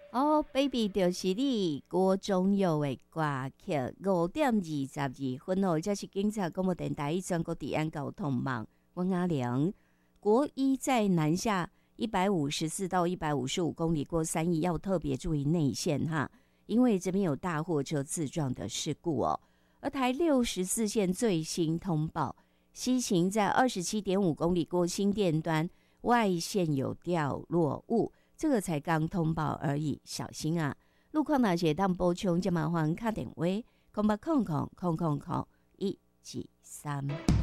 哦，baby 就是你歌中有的歌曲5:22哦，这是警察广播电台全国治安交通网，我阿良。国一在南下154到155公里过3亿，要特别注意内线哈，因为这边有大货车自撞的事故哦。而台64线最新通报，西行在27.5公里过新店端外线有掉落物。这个才刚通报而已，小心啊！路况哪些当补充，就麻烦打电话0800000173。